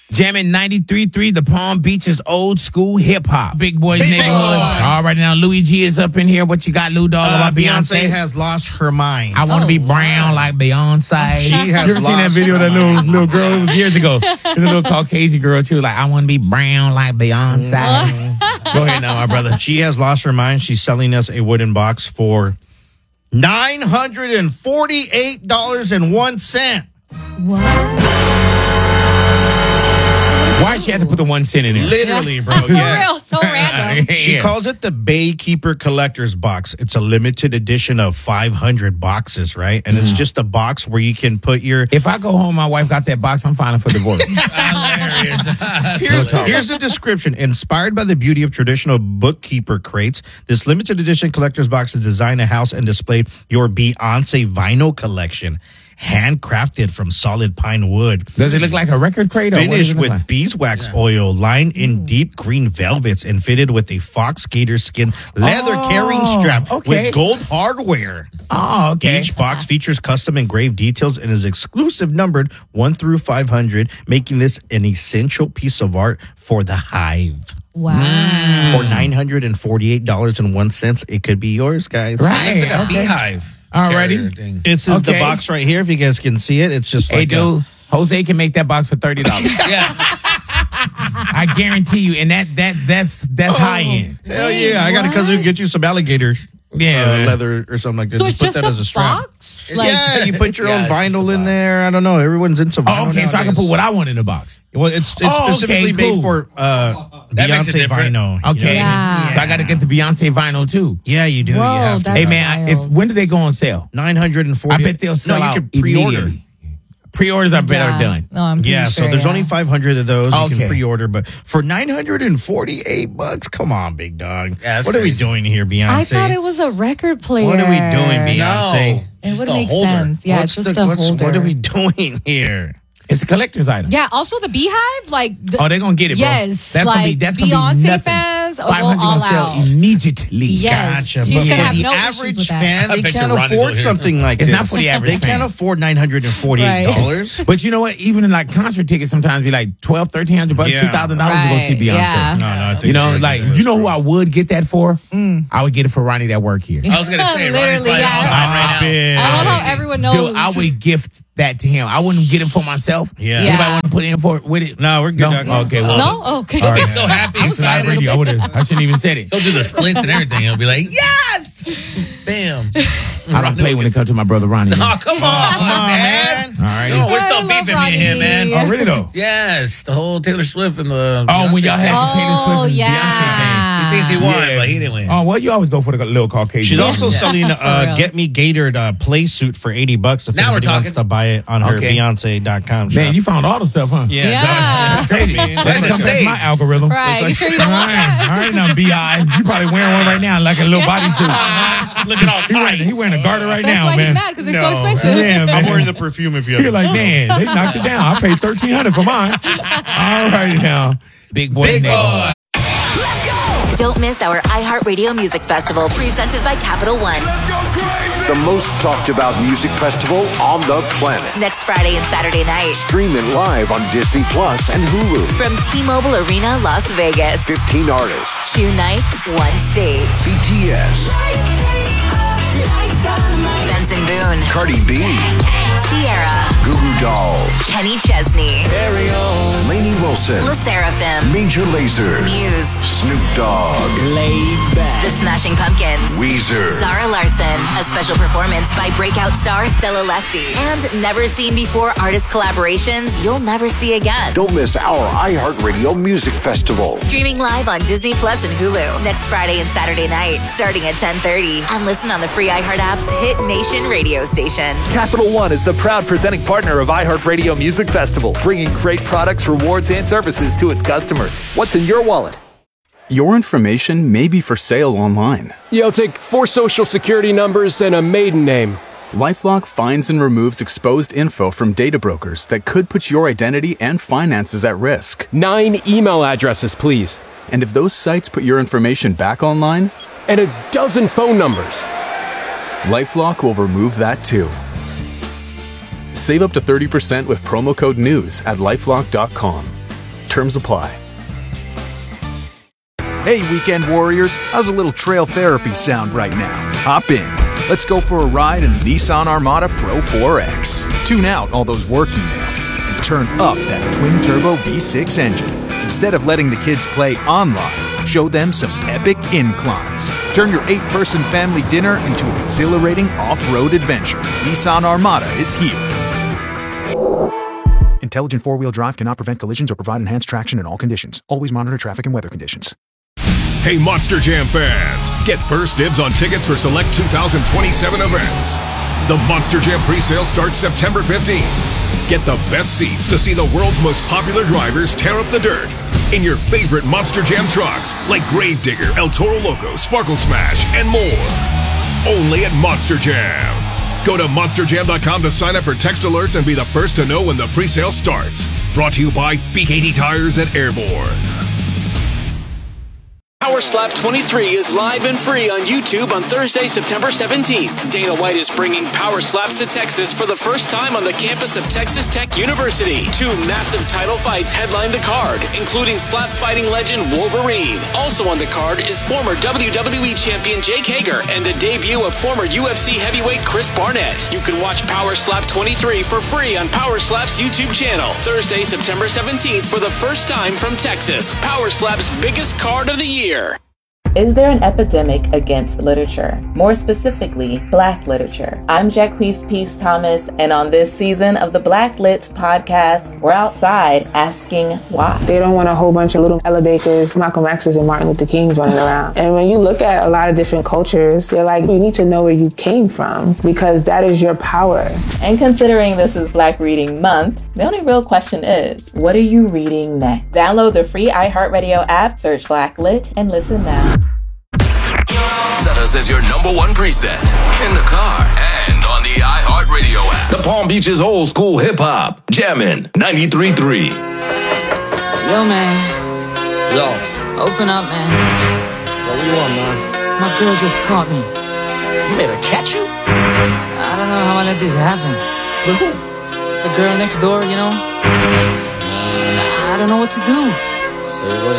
Jamming 93.3, the Palm Beaches old school hip hop. Big Boy's Neighborhood. All right, now Louis G is up in here. What you got, Lou Dog, about Beyonce? has lost her mind. I want to be brown like Beyonce. She has You ever seen that video of that little girl? It was years ago. The little Caucasian girl, too. Like, I want to be brown like Beyonce. Go ahead now, my brother. She has lost her mind. She's selling us a wooden box for $948.01. What? Why'd she have to put the 1 cent in there? Literally, bro. For Yes. real, so random. She calls it the Baykeeper Collector's Box. It's a limited edition of 500 boxes, right? And it's just a box where you can put your... If I go home, my wife got that box, I'm filing for divorce. Here's the description. Inspired by the beauty of traditional bookkeeper crates, this limited edition collector's box is designed to house and display your Beyonce vinyl collection. Handcrafted from solid pine wood. Does it look like a record crate? Finished with beeswax oil, lined in deep green velvets, and fitted with a fox gator skin leather carrying strap with gold hardware. Oh, okay. Each box features custom engraved details and is exclusive numbered 1 through 500, making this an essential piece of art for the Hive. Wow. For $948.01, it could be yours, guys. Right. It's like a beehive. Alrighty. This is the box right here. If you guys can see it, it's just Hey, like dude, Jose can make that box for $30. Yeah. I guarantee you. And that's high end. Hell yeah. I got a cousin who get you some alligator leather or something like that. So Just it's put that as a strap. box? Yeah, you put your own it's just vinyl a in box. there. I don't know. Everyone's into vinyl. Oh, okay, so I can nowadays. put what I want in the box. Well, it's specifically made for makes it Beyonce different. vinyl. Okay. Yeah. So I got to get the Beyonce vinyl, too. Yeah, you do. Whoa, you have to. that's Hey, man, wild. when do they go on sale? 940. I bet they'll sell no, out you can pre-order. immediately. Pre-orders are better done. No, I'm pretty Yeah, sure, so there's yeah. only 500 of those. You Okay. can pre-order, but for $948, come on, big dog. Yeah, that's what are we crazy. doing here, Beyonce? I thought it was a record player. What are we doing, Beyonce? No. It Just wouldn't a make holder. sense. Yeah, What's it's just a holder. What are we doing here? It's a collector's item. Yeah, also the Beehive, like... Oh, they're going to get it, bro. Yes, That's like gonna be Beyonce nothing. fans will 500 go all gonna sell out. immediately. Yes. Gotcha. He's But gonna for have the no issues average with that. fan, I they bet can't you Ronnie's afford over here. something like It's this. not for the average They can't fan. afford $948. But you know what? Even in like concert tickets sometimes be like $1,200, $1,300, Yeah. $2,000 to go see Right, Beyonce. yeah. No, I think You know, so. like, you know who I would get that for? I would get it for Ronnie that work here. I was going to say, Ronnie's Literally, probably yeah. online right now. I love how everyone knows. Dude, I would gift that to him. I wouldn't get it for myself. Yeah. Anybody Yeah. want to put in for it with it? No, we're good. No? dog. Okay, well. No? Okay. All right. He's so happy. It's live excited. radio. I shouldn't even said it. He'll do the splits and everything. He'll be like, yes! Bam. I don't play when it comes to my brother Ronnie. man. Oh, come on, man. All right. No, we're I still love beefing me and him, man. Ronnie. Oh, really though? Yes, the whole Taylor Swift and the Oh, when y'all had the Taylor Swift Oh, and yeah. Beyonce He thinks he won, Yeah. but he didn't win. thing. Oh, well, you always go for the little Caucasian. She's also selling For real. Get Me Gator'd play suit for $80 if Now we're anybody wants talking. to buy it on her Okay. Beyonce.com shop. Man, you found all the stuff, huh? Yeah. Yeah. That's crazy. That's That's insane. my algorithm. Right. You sure you All don't want that? right, all right now, B.I. You probably wearing one right now, like a little bodysuit. Looking all He wearing a garter right That's now, why man. he's mad, because they're so expensive. Yeah, man. I'm wearing the perfume if you You're like, man, they knocked it down. I paid $1,300 for mine. All right now. Big boy. Big neighborhood. boy. Don't miss our iHeartRadio Music Festival presented by Capital One. The most talked about music festival on the planet. Next Friday and Saturday night Stream it live on Disney Plus and Hulu. from T-Mobile Arena, Las Vegas. 15 artists. 2 nights, 1 stage. BTS, Benson Boone, Cardi B, Sierra, Goo Goo Dolls, Kenny Chesney, Lainey Wilson, La Seraphim, Major Lazer, Muse, Snoop Dogg, The Smashing Pumpkins, Weezer. Zara Larson, a special performance by breakout star Stella Lefty, and never seen before artist collaborations you'll never see again. Don't miss our iHeartRadio Music Festival. Streaming live on Disney Plus and Hulu next Friday and Saturday night, starting at 10:30, and listen on the free iHeart app's Hit Nation radio station. Capital One is the proud presenting partner of iHeartRadio Music Festival, bringing great products, rewards, and services to its customers. What's in your wallet? Your information may be for sale online. You'll take 4 social security numbers and a maiden name. LifeLock finds and removes exposed info from data brokers that could put your identity and finances at risk. 9 email addresses, please. And if those sites put your information back online, And a dozen phone numbers. LifeLock will remove that too. Save up to 30% with promo code NEWS at LifeLock.com. Terms apply. Hey, weekend warriors, how's a little trail therapy sound right now? Hop in. Let's go for a ride in the Nissan Armada Pro 4X. Tune out all those work emails and turn up that twin-turbo V6 engine. Instead of letting the kids play online, show them some epic inclines. Turn your 8-person family dinner into an exhilarating off-road adventure. Nissan Armada is here. Intelligent four-wheel drive cannot prevent collisions or provide enhanced traction in all conditions. Always monitor traffic and weather conditions. Hey, Monster Jam fans! Get first dibs on tickets for select 2027 events. The Monster Jam presale starts September 15th. Get the best seats to see the world's most popular drivers tear up the dirt in your favorite Monster Jam trucks like Gravedigger, El Toro Loco, Sparkle Smash, and more. Only at Monster Jam. Go to monsterjam.com to sign up for text alerts and be the first to know when the presale starts. Brought to you by BKT Tires at Airborne. Power Slap 23 is live and free on YouTube on Thursday, September 17th. Dana White is bringing Power Slaps to Texas for the first time on the campus of Texas Tech University. 2 massive title fights headline the card, including slap fighting legend Wolverine. Also on the card is former WWE champion Jake Hager and the debut of former UFC heavyweight Chris Barnett. You can watch Power Slap 23 for free on Power Slap's YouTube channel. Thursday, September 17th for the first time from Texas. Power Slap's biggest card of the year. Is there an epidemic against literature? More specifically, Black literature. I'm Jacquees Peace Thomas, and on this season of the Black Lit podcast, we're outside asking why. They don't want a whole bunch of little elevators, Malcolm X's and Martin Luther King's running around. And when you look at a lot of different cultures, they're like, you need to know where you came from because that is your power. And considering this is Black Reading Month, the only real question is, what are you reading next? Download the free iHeartRadio app, search Black Lit, and listen now. Set us as your number one preset in the car and on the iHeartRadio app. The Palm Beach's old school hip hop, Jammin' 93.3. Yo, man. Yo. Open up, man. Yo, what you want, man? My girl just caught me. You made her catch you? I don't know how I let this happen. But who? The girl next door, you know? I don't know what to do. So it wasn't